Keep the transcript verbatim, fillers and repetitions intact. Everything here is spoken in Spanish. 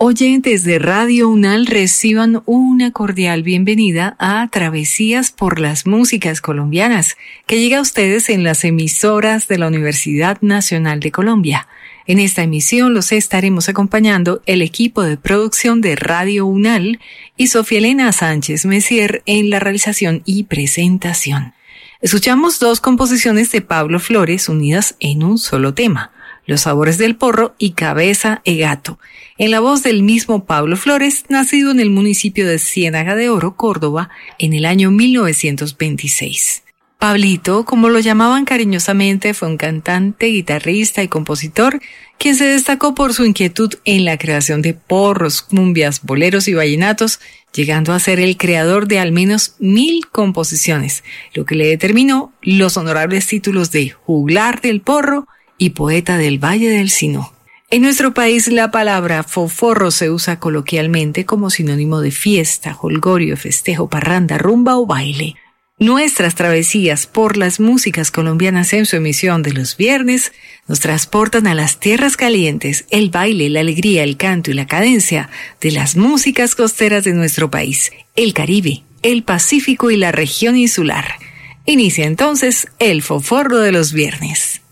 Oyentes de Radio UNAL, reciban una cordial bienvenida a Travesías por las Músicas Colombianas, que llega a ustedes en las emisoras de la Universidad Nacional de Colombia. En esta emisión los estaremos acompañando el equipo de producción de Radio UNAL y Sofía Elena Sánchez Messier en la realización y presentación. Escuchamos dos composiciones de Pablo Flores unidas en un solo tema: Los sabores del porro y Cabeza e gato, en la voz del mismo Pablo Flores, nacido en el municipio de Ciénaga de Oro, Córdoba, en el año mil novecientos veintiséis. Pablito, como lo llamaban cariñosamente, fue un cantante, guitarrista y compositor, quien se destacó por su inquietud en la creación de porros, cumbias, boleros y vallenatos, llegando a ser el creador de al menos mil composiciones, lo que le determinó los honorables títulos de juglar del porro y poeta del Valle del Sinú. En nuestro país la palabra foforro se usa coloquialmente como sinónimo de fiesta, jolgorio, festejo, parranda, rumba o baile. Nuestras travesías por las músicas colombianas en su emisión de los viernes nos transportan a las tierras calientes, el baile, la alegría, el canto y la cadencia de las músicas costeras de nuestro país, el Caribe, el Pacífico y la región insular. Inicia entonces el foforro de los viernes.